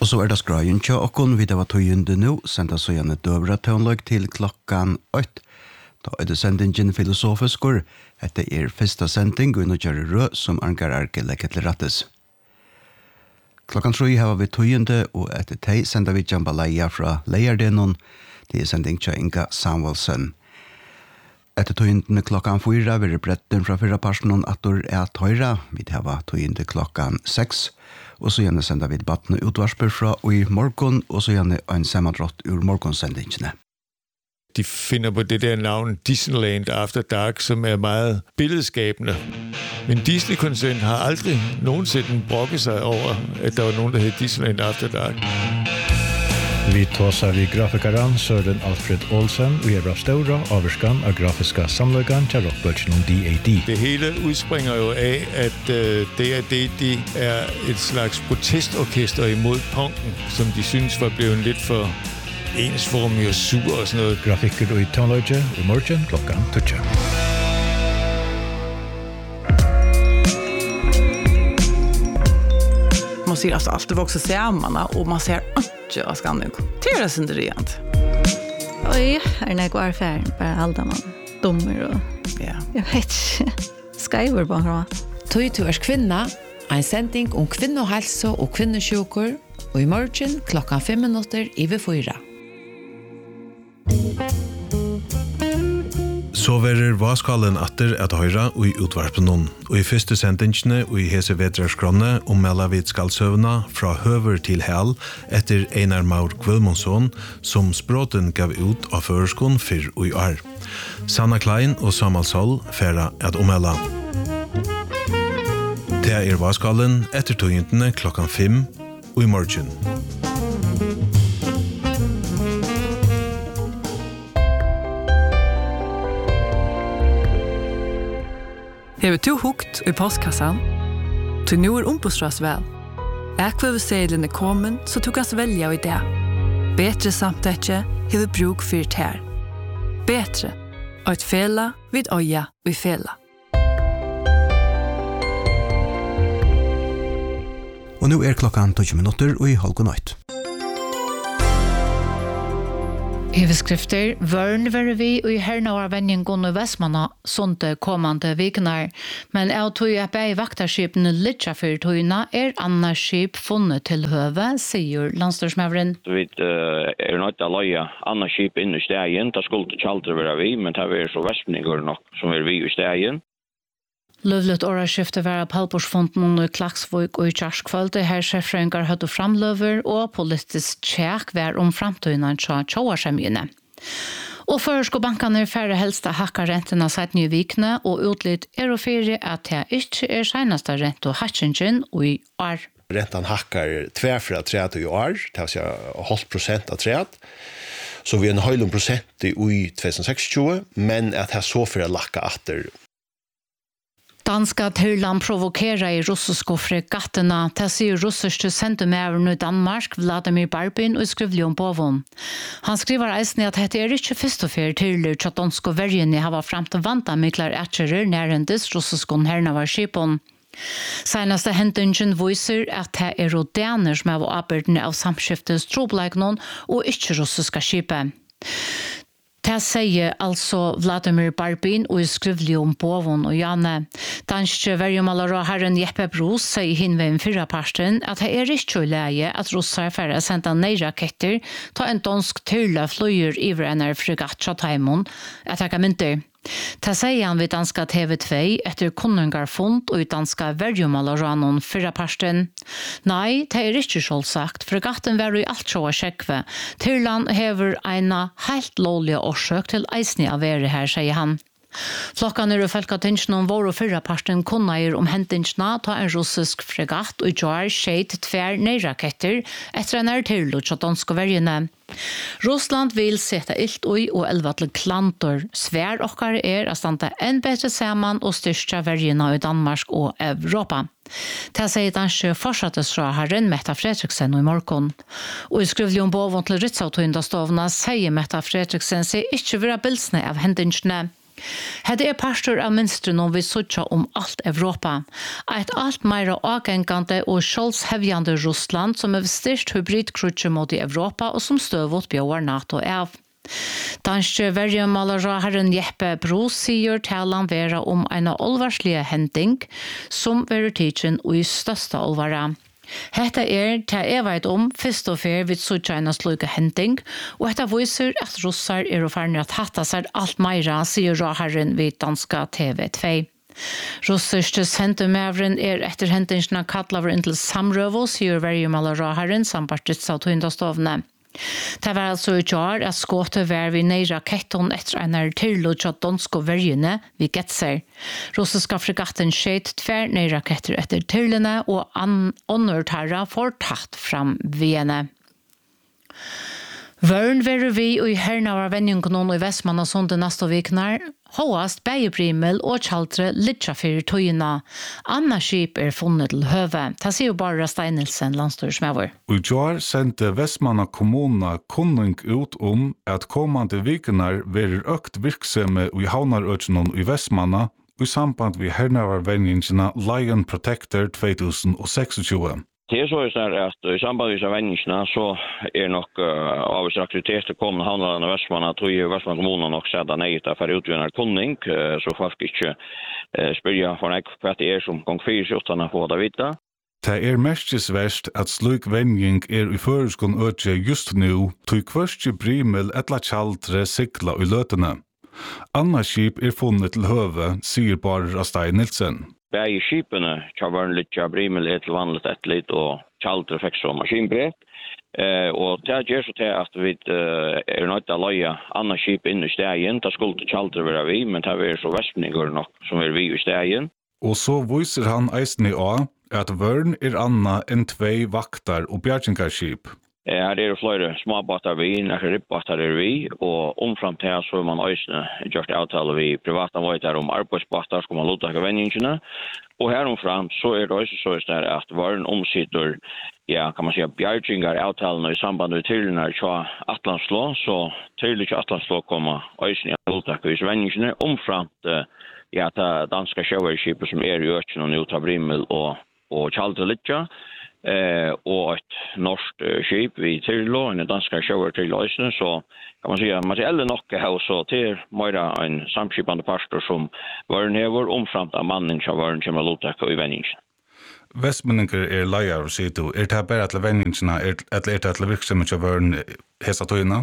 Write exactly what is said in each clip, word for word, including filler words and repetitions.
Og så er det skrajen til okken, vi det var tøyende nå, senda så gjerne døvra tøvnløg til klokkan åtte. Da er det sendingen filosofiskor, etter er første sending, og nødgjøre rød, som anker arke lekket til rattes. Klokkan tre har vi tøyende, og etter teg sender vi jambalaya fra Leierdenon, det er sending til Inga Samuelsen. Etter tøyende klokkan fyra, vil bretten fra fyrra personen at du er tøyra, vi har tøyende klokkan seks, og så gjerne sender vi debattene utvarsper fra i morgen, og så gjerne en sammandrott ur morgonsendingene. De finder på det der navn Disneyland After Dark, som er meget billedskabende. Men Disney-koncernen har aldrig nogensinde brokket sig over, at der var nogen, der hed Disneyland After Dark. Vi tåsar vi grafikeren Søren Alfred Olsen, og er av Stora, overskan av grafiska samløgene til rockbølgen om D A D. Det hele udspringer jo af, at uh, D A D de er et slags protestorkester imod punken, som de synes var blevet lidt for ensformig og sur og sådan noget. Grafikker og i tånløgje i morgen klokkan tøtje. Man ser alltså alltid vokser samman och man ser inte av skanning. Det är det inte rent. Oj, är det går affären bara alla man dummer och ja. Jag vet inte. Skriver bara. Tøy to er kvinna, en sending om kvinnohälsa og kvinnosjukur, og i morgen klokkan fem minutter i fyra. Så verer vaskallen atter at høyra og i utvarpen noen. Og i første sendingene og i hese vedrarskronne om Mellavid skaldsøvna fra høver til hel etter Einar Maur Kvølmonsson som språten gav ut av føreskon fyr og i år. Sanna Klein og Samal Sol færa at omella. Det er vaskallen etter tøyentene klokkan fem og i morgen. Hever to hukt i postkassan? Til nu er ombostras vel. Ekvevesedlen er kommen, så tog oss velja i det. Betre samtetje hever bruk fyrt her. Betre, og et fela vid øya og fela. Og nå er klokkan tolv minutter og i halv god natt. Hiveskrifter, vørn var vi og i herna var venjen Gunnar Vestmanna sånte kommande viknar, men av tog jeg bei vaktarskipene litja for togina er annars skip funnet til høve, sier landstorsmævren. Vi uh, er nødt til å løye annars skip inn i stegen, det skulle ikke alltid være vi, men det er så vestninger nok som er vi i stegen. Løvlet åraskifte var av Palborsfonden i Klaksvøk og i Kjarskvøld, her sjefrøyngar høyde framløver og politisk tjekk var om framtøyene til tjåarsemjene. Og føresko bankene færre helst hakka rentene seit nye vikene, og utlitt er å fyre at det ikke er seneste rent og hatsingen og i år. Rentan hakkar tverfra treat i år, det vil si halv prosent av treat. Så vi er en halv prosent i tjuetusen sekstjue, men at det er så for å lakka atter. Danska Tyrland provokerar i russiska fregatterna. Det sier russiske sendomæveren i Danmark, Vladimir Barbin, og skriver om påvån. Han skriver eisen at det er ikke først og fyrt til at danske vergene har vært frem til vanta miklar etcherer nærendes russiske hernavarskipon. Senaste hendingen viser at det er rodaner som er avbørdene av samskiftets trobleiknon og ikke russiska skipet. Det sier altså Vladimir Barbin og skrivlig om Bovon og Janne. Danske vergemalere herren Jeppe Bros sier hinveien fyrre parten at det er ikke å leie at russere færre sendte nei-raketter ta en dansk tyrle fløyer iver en fregatt til Taimon etter mynter. Det sier han ved danska T V två etter kunnengarfond og i danska vergemaleranon fyrre parten. Nei, det er ikke selvsagt, fregatten var i alt så å sjekke. Tyrland hever ena helt lovlige årsøk til eisne av være her, sier han. Flokkan er folkatingene om vår og fyrre parten kunnaer om hendingsna ta en russisk fregatt og jar skjeit tver nei-raketter etter en er tyrlo til danske vergene. Russland vil sette ilt ui og elva til klantor. Svær okkar er å stande en bedre saman og styrsta vergene i Danmark og Europa. Det sier danske fortsattesraharen Metta Fredriksen i morgon. Og i skrivlig om Bovon til Ritzautoindastovna sier Metta Fredriksen seg ikke være bilsne av hendingsne. Hette er pastor av minstren om vi sutja om alt Europa. Et alt meira avgengande og skjoldshevjande Russland som er styrst hybridkrutje mot i Europa og som støvåt bjør NATO av. Danske vergemalere herren Jeppe Bro sier talan vera om en olvarslige hending som verer tidsen og i største olvara. Hetta er ta jeg vet om først og fer vid sutja sluke hending, og hetta viser at russar er og færne at hatta seg alt meira, sier råherren vid danska T V två. Russiske sentumævren er etter hendingsna kattlaver inntil samrøvo, sier vergemalere råherren sampartits av tøyndastovne. Det var altså i år at skåte var vi ned raketten etter en her tillut av danske vergene vi getser. Russiska fregatten skjøt tver ned raketter etter tillene og åndertarra får tatt fram viene. Vørn verer vi og i herna av vennjungen i Vestmanna sonde neste viknar, hoast beiebrimel og kjaltre litja fyrir tøyina. Anna skip er funnet til høve. Ta sier bare Steinelsen, landstyrsmøver. Og i år sendte Vestmanna kommuna kunning ut om at kommande vikenar verer økt virksomme i havnarøtjenon i Vestmanna og i samband vi herna av vennjungene Lion Protector tjugohundratjugosex. Det är så att i samband med vännerna så är nog uh, av aktiviteter kommande handlarna i Västmanna att ju Västmanna kommunen också sätta nej till för utvinnar kunning uh, så folk inte uh, spyrja från att det är som gång fyra utan att få det vita. Det er mestisverst at sluk vending er i føreskon øtje just nu, tog kvørstje brimel etla tjaldre sikla i løtene. Anna skip er funnet til høve, sier bare Rastai Nilsen. Bæge skipene kan være litt brimel et vanligt et litt og tjaldre fikk som maskinbrek. Eh, og det gjør så til at vi uh, er nødt til å løye Anna skip inn i stegen. Det skulle til tjaldre være vi, men det er så vestninger nok som er vi i stegen. Og så viser han eisen i A at vørn er anna enn tvei vaktar og bjergingarskip. Her er det flere småbåtar vi, nekker ribbåtar er vi, og omfram til så er man øysene gjort avtale vi privata vøyter om arbeidsbåtar, skal man låta ikke venningene. Og her omfram så er det også så er at varen omsitter, ja, kan man si, bjergingar avtalene i samband med tyrlene til Atlanslå, så tyrlig til Atlanslå kommer øysene i låta ikke venningene, omfram til ja, det danska sjøverskipet som er i økene og nå tar brimmel og, og tjaldre litt, ja. Eh, og et norsk uh, skip vi Tyrlo, en danska sjøver til Løsene, så kan man si at materielle nok er så til mer en samskipande pastor som var never omframt av mannen som var kommer lotek og i venningen. Vestmenninger er leier, sier du. Er det bare til venningene, eller er det til virksomhet som var hesa tøyene?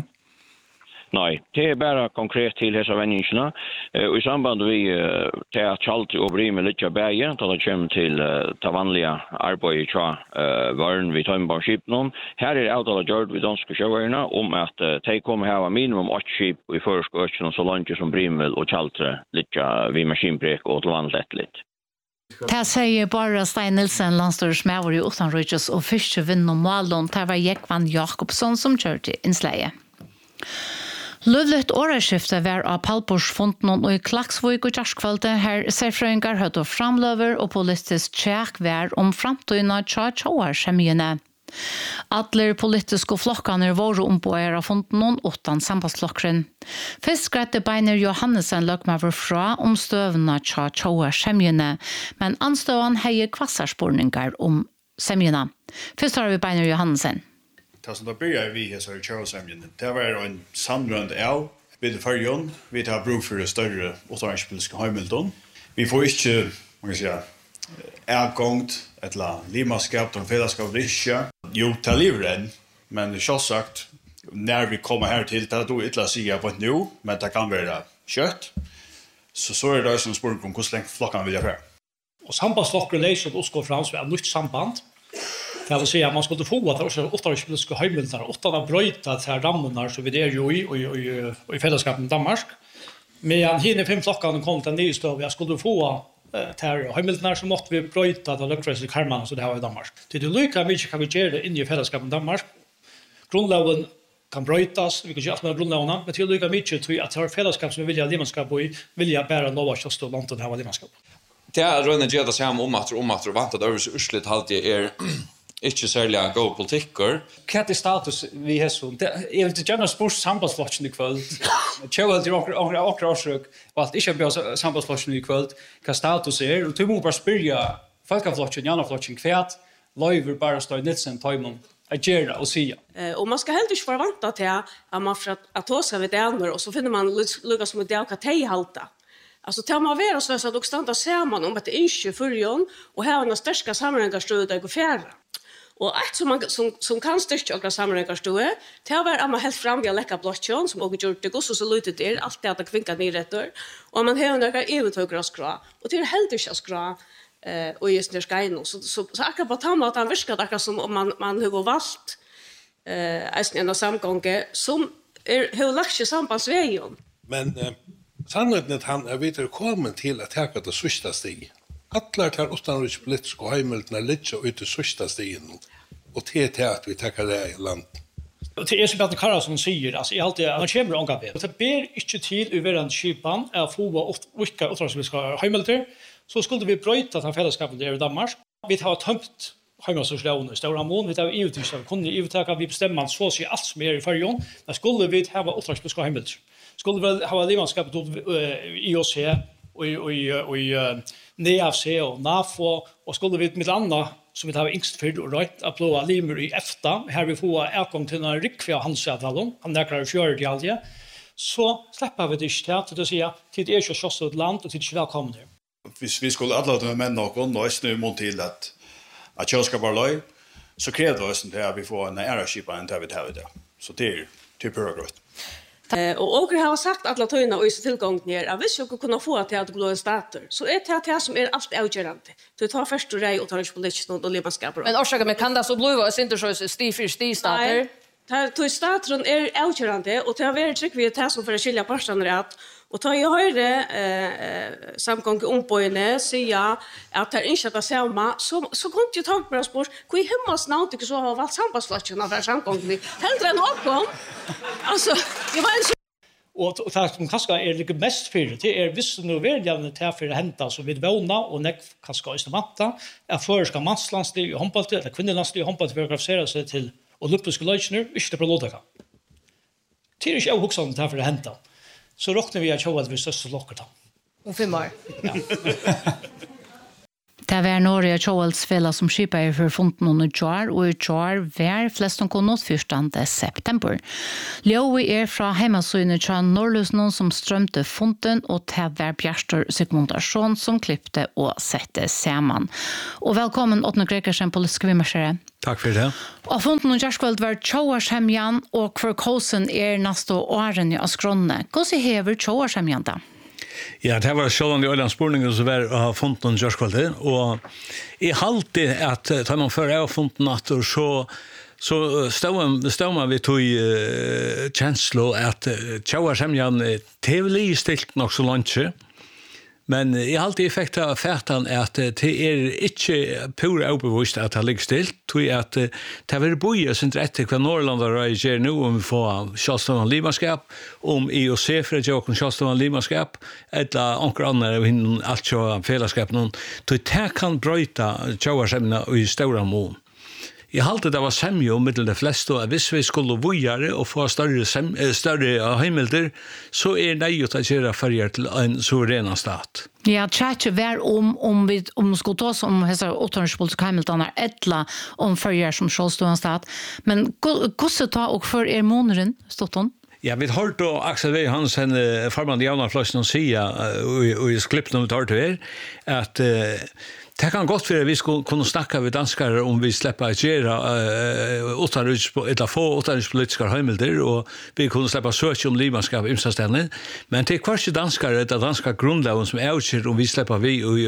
Nei, det er bare konkret til hesa venningene. Uh, og i samband vi uh, til at Kjalti og Brime litt av bæge, da det kommer til uh, ta vanlige arbeid i tja uh, varen vi tar med barnskipene. Her er avtale gjort vi danske sjøværene om at uh, de kommer her minimum åtte skip i føreskøtjen så langt som Brime og Kjalti litt av vi maskinbrek og til vanlig lett litt. Det sier bare Stein Nilsen, landstyrsmøver i Utanrykjes og første vinn og Malon. Det var Jekvan Jakobsson som kjørte innsleie. Løvlet åreskifte var av Palporsfonden og i Klaksvøk og Kjerskvalde her serfrøyngar høyde og framløver og politisk tjekk var om framtøyene tja tjauarskjemjene. Alle politiske flokkene var ombåere av fonden utan sambandsflokkeren. Først grette Beiner Johannesen løkmaver fra om støvene tja tjauarskjemjene, men anstøvene heier kvassarspårninger om semjene. Først har vi Beiner Johannesen. Det som da börjar vi här så här tjauarskjemjene, det var en samrund av vid förrjon. Vi tar bruk för det större åttaårspolitiska Hamilton. Vi får inte, man kan säga, avgångt eller limaskap, de fällskap rischa. Jo, ta livren, men så sagt när vi kommer här till det då inte säga på nu, men det kan vara kött. Så så är det som spår om hur länge flockan vill jag för. Och sambandsflocken läser och ska fram så är nytt samband. Det vill säga man skulle få att också åttaårspolitiska Hamilton åtta av bröta till rammarna så vi det ju i och i och i fällskapen Danmark. Men hinner fem flockan kom till ny stöv jag skulle få ter Hamilton som måste vi bröta till Lucas i Karman så det har i Danmark. Det är lika mycket kan vi göra in i fällskapen Danmark. Grundlagen kan brötas, vi kan göra med grundlagen, men det är lika mycket tror jag att har fällskap som vi vill ha limanskap och vill jag bära lova just då långt här var limanskap. Det är rönne gärna att säga om att om att vänta då så ursligt halt det är ikke særlig god politikker. Hva er status vi har så? Jeg vil gjerne spørre sambandsflotsen i kveld. Kjøver til åkere årsøk, og alt ikke blir sambandsflotsen i kveld, hva status er. Og du må bare spørre folkeflotsen, janaflotsen, hva løyver bare stå i Nilsen, Tøymon, agera och säga. Eh och man ska helt inte förvänta till att man för att att ta sig vid andra och så finner man lucka som det att tej halta. Alltså tar man vara så att också stanna samman om att det inte förjon och ha en starka sammanhängsstöd där går färra. Och ett som man som som kan styrka och sammanhängsstöd till att vara man helt fram via läcka blockchain som och gjort det går så så lite där allt det att kvinka ner rätt där och man har några övertagare skra och till helt inte skra eh och just när ska in så så så akkurat på tamma att han viskar akkurat som om man man har valt eh är en samgånge som är hur lagt sambandsvägen. Men eh, sannolikt att han är vidare kommen till att ta det sista steg. Alla tar utanriks politiska hemmeltna lite ut i sista stegen och till att vi tackar det i land. Och till Esbjörn Karlsson säger alltså i allt det han kommer ånga vet. Det ber inte till överand skipan är få vilka utanrikspolitiska hemmelter. Så skulle vi bryta den fällskapet där i Danmark. Vi har tömt hemmasocialen i stora mån. Vi har EU-tisar. Vi kunde EU-taka vi bestämmer så sig allt som är i färgen. Men skulle vi ha utanrikspolitiska hemmelter. Skulle vi ha limanskapet I O C och i och i N E A F C och NAFO och skulle vi med andra som vi har yngst för och rätt att blåa limer i EFTA här vi får erkom till en rikviga handelsavtal han näkrar köra det alltid så släpper vi det istället att säga till det är ju så ett land och till inte välkomna där. Hvis vi skulle alla de män och och nu mot till att att jag ska bara löj så kräver det oss att vi får en airship and have it have det. Så det är typ progress. Eh och Åker har sagt att alla töjna och i tillgång ner. Jag visste ju kunna få till att glöa stater. Så är det det som är allt avgörande. Du tar först och rej och tar politiskt och ledarskap. Men orsaka med kan det så blåa så inte så stifir sti stater. Ta to staten är avgörande och det har varit trick vi tar som för att skilja parterna rätt. Och ta jag hörde eh samgång om på inne säga att det inte att samma så så kunde ju ta på spår. Hur i himmels namn tycker så har valt sambandsflatchen av samgång vi. Hellre än åkom. Alltså det var en och och tack som kaska är det mest för det är visst nu väl jävla till för att hämta så vid våna och näck kaska är matta är förska manslandslig i handboll eller kvinnolandslig i handboll för att kvalificera sig till olympiska lektioner inte på låta. Till är också om till för att hämta. Så råknar vi att köra att vi största lockar då. Om fem år. Ja. Det var Norge Charles Fella som skipar för fonten under jar och i jar var flest som kom nåt första september. Leo är från hemmasöjne från Norrlösnon som strömte fonten och det var Bjärstor Sigmundarsson som klippte och sette samman. Och välkommen Åtne Gregersen politiska vimmärskare. Tack för det. Och fonten och jarskvöld var Tjoarshemjan och för kosen är nästa åren i Askronne. Hur ser hever Tjoarshemjan då? Ja, det var själva i Ölandsborningen som var har funnit en jörskvalde och i halvtid att ta någon för jag funnit natt och så så stod stod man vi tog uh, känslo att uh, tjauar semjan tevli stilt nog så långt. Men i alltid effekt av färtan är att det är inte pura obevist att det ligger stilt. Det är att det är boja som rätt kvar Norrland och reagerar nu om vi får Charleston limanskap, om I O C för att jag kan Charleston limanskap, eller ankar andra av hinnan allt så fällskap någon. Det här kan bryta tjauarsemna i stora mån. I halte det var semjo mittel de fleste, og hvis vi skulle vujare og få større, sem, større heimelder, så er det jo til å gjøre ferger til en suverena stat. Ja, tjekje vær om, om vi om skulle ta som hese åttondspolitiske heimeldaner, etla om ferger som sjålstående stat. Men hvordan ta og for er måneden, Stotton? Ja, vi har då Axel V. Hansen, farman i Javnarfløsjen, sia, og i sklippene vi tar til her, at det kan godt være vi skulle kunne snakke med danskere om vi slipper å gjøre uh, eller få utenrikspolitiske heimelder, og vi kunne slippe å søke om limanskap i imstastene. Men det er kvart ikke danskere, det er danske grunnloven som er utgjør om vi slipper vi i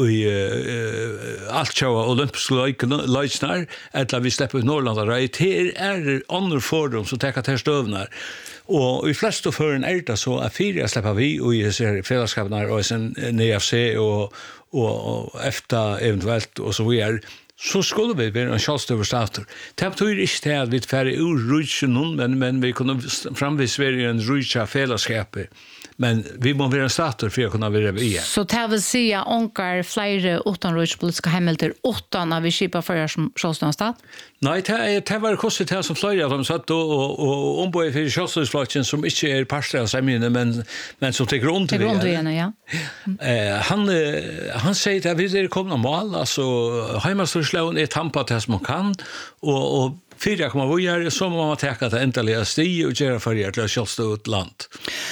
uh, alt kjøy olympiske løsner, eller vi slipper i Norrland. Det er andre fordom som tenker til støvner. Og i fleste føren er det så at fire slipper vi i fellesskapene og i N E A F C og og EFTA eventuelt og så videre, så skulle vi være en kjølstøver stater. Det betyr ikke det at vi færre ur rujtje noen, men, men vi kunne framvis være en rujtje fellesskapet. men vi må være en stater for å kunne være i. Så det vil si at ångar flere utenrikspolitiske hemmelter utan at vi kipar for som sjålståndsstat? Nei, det var kostet det som flere at de satt og, og, og ombøy for sjålståndsflotjen som ikke er parster av semjene, men, men som tenker under det. Under igjen, ja. Eh, han, han sier at vi er kommet mål, altså heimastorsloven er tampet det som man kan, og, og fyra kommer vi gjøre, så må man teka det endelige sti og gjøre for å til å sjålstå ut land.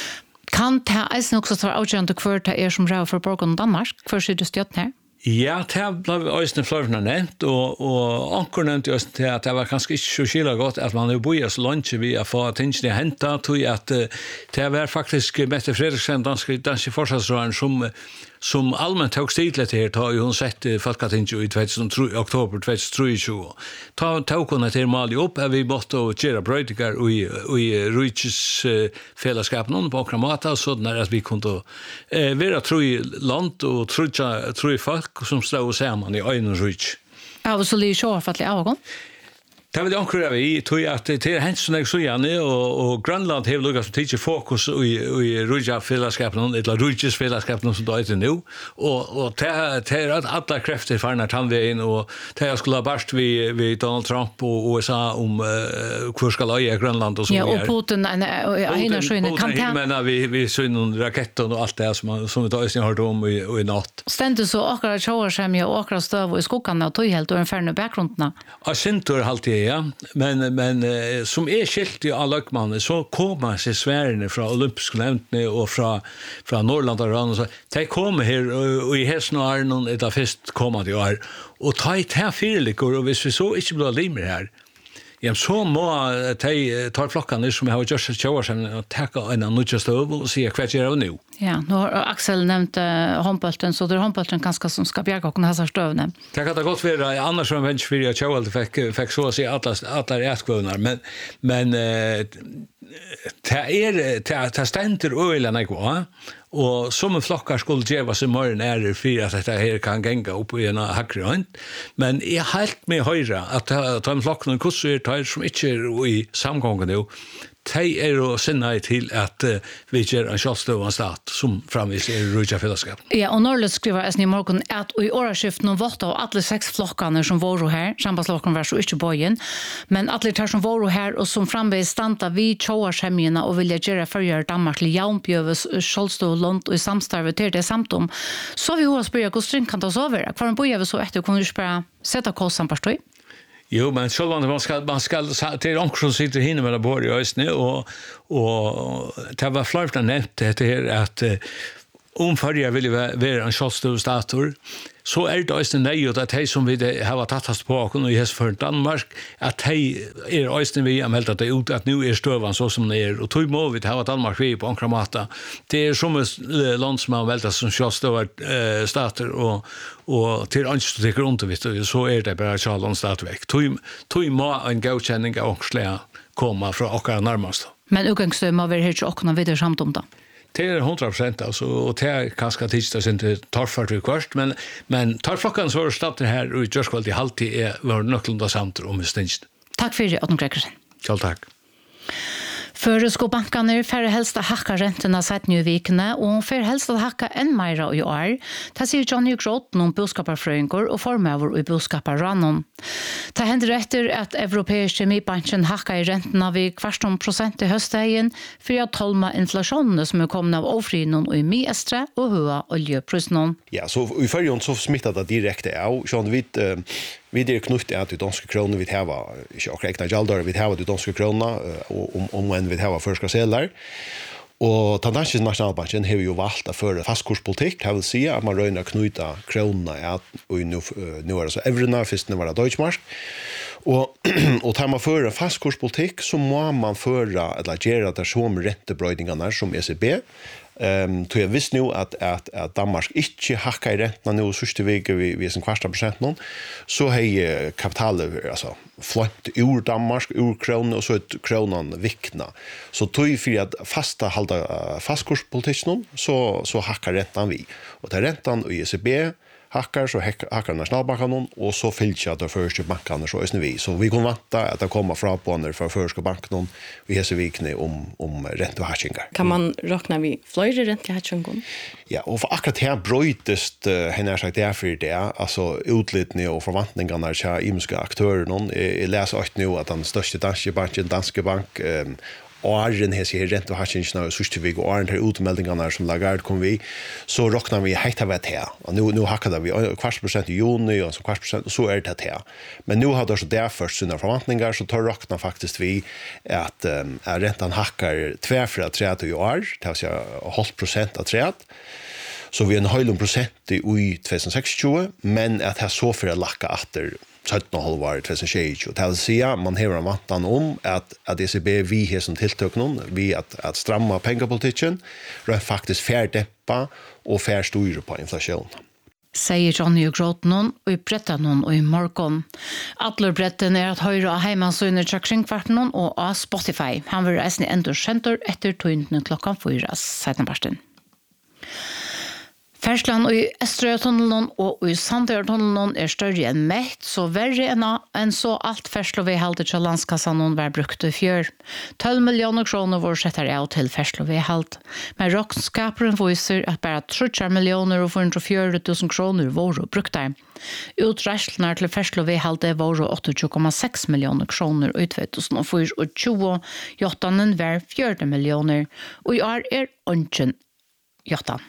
Kan det eisen også ta avgjørende hver til er som rau for Borgen og Danmark? Hver sier du stjøtt her? Ja, det ble øyne fløvene nevnt, og, og anker nevnte øyne til at det var kanskje ikke så skillet godt at man er bøyer så langt vi har fått tingene hentet, tog at det var faktisk Mette Fredriksen, danske, danske forsvarsråden, som som allmänt tog stidlet her, tar jo hun sett Folketinget i oktober tjugohundratjugo. Ta tog hun etter mal opp, at vi måtte gjøre brøydinger i, i Rujtjes uh, fellesskapen på akkurat måte, sånn at vi kunne uh, være tro i land og tro, tro i folk som stod sammen i øynene Rujtj. Ja, og så lyder så fattelig av og Det var det omkring vi tog at det er hent som jeg så gjerne, og, og Grønland har lukket som tidlig fokus i, i Rujtja-fellesskapen, eller Rujtjes fellesskapen som det er nu, og, og det er at alle krefter for denne tannveien, og det er skulle ha barst vi, vi Donald Trump og U S A om uh, hvor skal øye Grønland og så. Ja, og Putin, hinner skjønne, kan det... Men vi, vi så noen raketter og alt det som, som vi tar oss har hørt om i, i natt. Stendet så akkurat tjoarskjemje og akkurat støv i skoggene og tog helt og en færne bakgrunden? Ja, sintor alltid ja, men men uh, som är skilt i alla lökmannen så kommer sig svärne från olympiska nämndene och från från Norrland och så de kommer här och i hästen och någon ett av fest kommer det år och ta ett här fyrlikor och hvis vi så inte blir limer här. Ja, så må de ta flokkene som har gjort seg tjåer som å takke en av nødvendig støv og si hva gjør det nå. Ja, nå har Axel nevnt uh, håndbølten, så det er håndbølten kanskje som skal bjerge åkne disse støvene. Det kan det godt være, annars som venstre for at tjåer fikk, fikk så å si alle, alle etkvøvner, men, men uh, det er, det stender øyene jeg går, og som en flokkar skulle gjøre seg morgen ærer for at dette her kan genge opp i en hakre hånd, men jeg er helt med høyre at de flokkene kurser tar som ikke er i samgången nå, de er å sinne til at uh, vi gjør en kjølstøvende stat som framvis er i Rujtja fellesskap. Ja, og Norrløs skriver jeg i morgen at i årskiften og vått av alle seks flokkene som var her, sambandsflokkene var så ikke bøyen, men alle tar som var her og som framvis standa vi tjoarskjemjene og vilja gjøre førjere Danmark til jaunbjøves kjølstøvland og i samstarve til det samtom, så vi hos spørre hvordan kan det så være? Hva er en bøyeve så etter kunne du spørre sette kåsen på støy? Jo, men så man skal man skal til onkel som sitter hinne med bord i øsne og og det var flert nevnt det her at om förra vill vara en självständig så är det också nej att de som vi har tatt på och i häst för Danmark att de är också vi har meldt att det ut att nu är stövan så som det är och tog må vi ha Danmark vi på ankramata det är som ett land som har meldt som självständiga stater och och till anstå till grund vet så är det bara Charlon statväck tog tog må en godkänning av Oxlea komma från och närmast. Men utgångsstöd må vi helt och kunna vidare samt om det. Det är hundra procent alltså och det är kanske tisdags inte torfart vi kvart men men torflocken så startar här och just kvalitet alltid är var nöklunda samt om stänst. Tack för det, Otto Gregersen. Själv tack. För ska bankarna för helst att hacka räntorna sett nu vikne och för helst att hacka en mera i år. Det säger Johnny Grott någon boskaparfröingar och formöver i boskaparrannon. Det händer efter att Europeiska kemibanken hacka i räntorna vid kvarton procent i höstdagen för att hålla inflationen som är kommande av ofrinon och i mestra och höga oljeprisen. Ja, så i förrjön så smittar det direkt av. Så vi vet vi det knutet att de danska kronor vi har inte och räkna jaldar vi har de danska kronorna och om om en vi har förska sedlar. Och den danska nationalbanken har ju valt att föra fastkurspolitik, det vill säga att man röjnar knuta kronorna att och nu nu är det så eurona först när var det Deutschmark. Och och tar man för en fastkurspolitik så må man föra eller göra det som räntebröjningarna som E C B. Ehm um, då jag visste nu att att att Danmark inte hackar i räntorna nu sista veckan vi vi som kvarta procent någon så har kapitalet alltså flott ur Danmark ur kronan och så ett kronan vikna så tog för att fasta hålla fastkurspolitiken så så hackar räntan vi och där räntan och E C B hackar så hackar nationalbanken och så fyllt att det första bankerna så är vi så vi kommer vänta att det kommer fra på när för första banken vi har så vikne om om räntehashingar. Kan man räkna vi fler räntehashingar? Ja, och för akkurat här bröjtest henne har sagt därför det alltså utlitning och förväntningarna till imska aktörer någon jag läser åt nu att den största danska banken Danske Bank um, åren här ser rent och har inte några sjuttio vi och åren här utmeldingarna som Lagarde kom vi så räknar vi helt av det här och nu nu hackar vi kvart procent i juni och så kvart procent och så är det här men nu har det så där först sina förväntningar så tar räknar faktiskt vi att um, är räntan hackar två för tre i år det vill säga halv procent av tre så vi är en halv procent i tjugohundrasextio men att här så för att lacka åter sjutton komma fem var tjugohundratjugo. Det vill säga man har en vantan om att, att E C B vi har som tilltök någon, vi att, att stramma pengapolitiken, rör faktiskt färdeppa och färstyra på inflation. Säger Johnny Grotenon och i Brettanon och i morgon. Alla bretten är att höra hemmansöjner till kringkvarten och av Spotify. Han vill reisne ändå center efter tog klockan fyra, sedan parsten. Färslan i Estrøyatunnelen og i Sandøyatunnelen er større enn mett, så verre enn, enn så alt färslo vi halte til landskassan var brukt i fjør. tolv millioner kroner var setter av til färslo vi halt. Men råkskaperen viser at bare trettio millioner og fyrahundrafjøruti tusen kroner var brukt der. Utreistlene til färslo vi halte var åttiotjúgu komma sex millioner kroner i tjugohundrafyra og tjúgu jottanen var fjorton millioner, og i år er ånden jottan.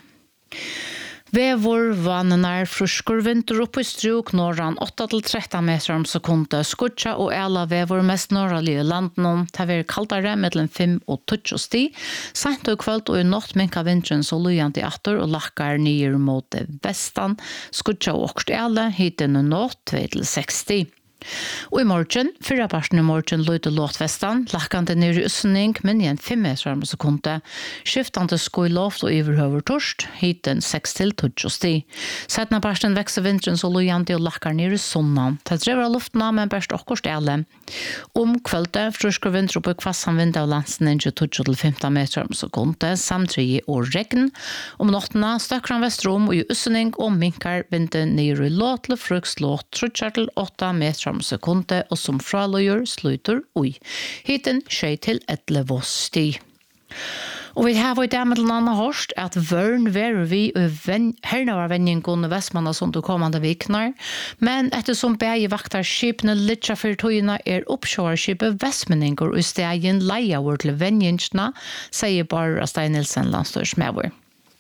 Vevor vannar fruskur vinter upp i struk norran åtta till tretton meter om sekunde skutcha och alla vevor mest norraliga landen ta ver kaldare mellan fem och tjugo sti sent och kvöld och i natt minka vintern så lujant i åttor och lackar ner mot västan skutcha och åkt alla hiten och natt två till sextio. Og i morgen, fyrre parten i morgen løyde låtvestan, lakkande ned i ussning, men igjen fem meter om sekunde. Skiftande skoiloft og iverhøver torst, hiten seks til tjugo sti. Setna parten vekser vinteren så løyande og lakkar ned i sunnan. Det drever av luftna, men best okkur stjæle. Om kvölde, frusker vinter oppe i kvassan vind av landsen ikke tjugo til femton meter om sekunde, samtrige og regn. Om nottena støkran vestrom og i ussning og minkar vinden ned i låt til fruks låt tjugo til åtta meter om sekunde og som fraløyer sluter ui. Hiten skje til elleve sti. Og vi har vært med en annen hørst at vørn verer vi og herne var venningen i Vestmanna som du kommande viknar, men ettersom begge vaktar skipene litt for tøyene er oppkjøreskipet Vestmenninger og i stegen leia vår til venningsna, sier bare Stein Nilsen landstørsmøver.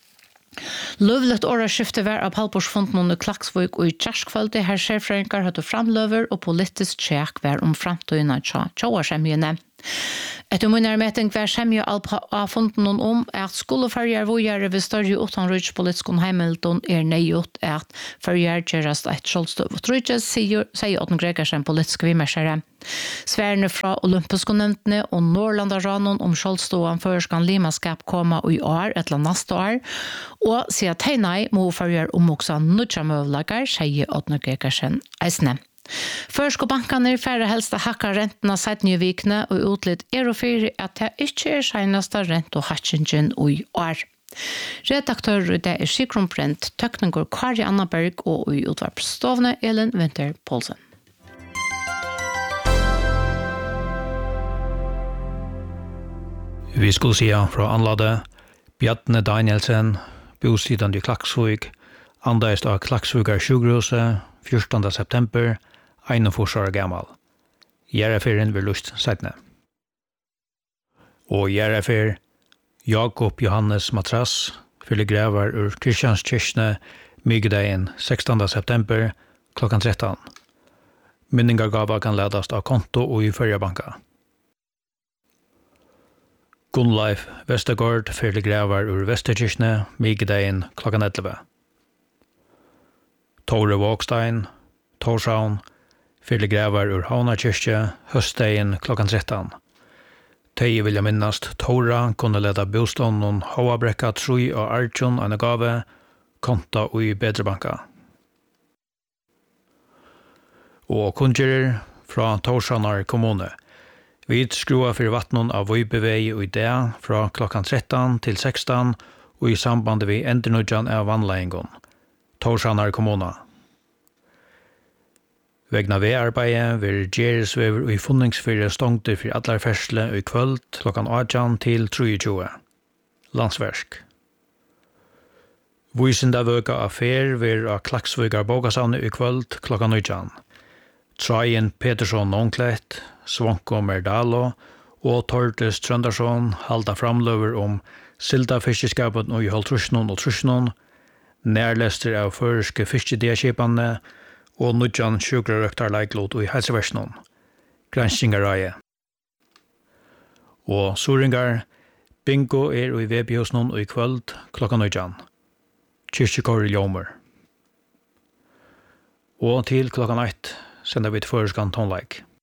Løvlet åraskifte var av Palporsfonden under Klaksvøk og i Kjerskvølde her sjefrøyngar hadde framløver og politisk tjekk var om framtøyene tja tjåarskjemjene. Etter munnermeting var skjemje av fonden om at skoleferger vågjere ved større utenriks politisk heimeldon er nøyot at ferger gjerast et skjoldstøv og trykje, sier Åtten Gregersen politisk vimersere. Sværene fra olympiske nevntene og Norrlanda-ranon om skjoldstøven førskan limaskap koma i år etla neste år, og sier at hei nei må ferger omoksa nødja møvlager, sier Åtten Gregersen eisne. Først og bankene er færre helst å hakke rentene sett nye vikene og utlitt er og fyre at det ikke er seneste rent og hatsingen i år. Redaktør i det er Sigrun Brent, tøkninger Kari Annaberg og i utvarpsstående Elin Winter Poulsen. Vi skulle si fra anladet Bjarne Danielsen, bosidan i Klaksvik, andaist av Klaksvikar sjukhuset fjortonte september, einogfyrre år gammal. Gjerraferien vil lust seitne. Og gjerrafer Jakob Johannes Matras fyller grävar ur Kristianskirchne mygdagen sextonte september klockan tretton. Mynningargava kan ledas av konto og i Førjabanka. Gunnleif Vestergaard fyller grävar ur Vesterkirchne mygdagen klockan elva. Tore Vågstein, Torshavn, fyller grävar ur Havnarkirche, höstdagen klockan tretton. Tei vilja minnast Tora kunne leda bostånden Havabrekka Trui og Arjun en gave, konta og i Bedrebanka. Og kunngerir fra Torshavnar kommune. Vi skrua for vattnon av Vøybevei og i det fra klokkan tretton til sexton og i samband vi endernudjan av vannlegingon. Torsanar kommuna. Vegna V-arbeidet vil Gjeresvever og i funningsfyrre stongte for allar fersle i kvöld klokkan åttan til tjue. Landsversk. Vysinda vøka affær vil av Klaksvøgar bogasavne i kvöld klokkan åttan. Trajen Petersson Onklett, Svonko Merdalo og Tortes Trøndarsson halda framløver om silda fiskeskapet og i halvtrusjonen og trusjonen, nærlester av føreske fiskedekipane og nudjan sjukrarøktar leiklot og i helseversjonen, granskingaræje. Og Soringar, bingo er i Vebjøsnon og i kvöld klokkan nudjan. Kyrkjekår i Ljomer. Og til klokkan ett sender vi til føreskan tonleik.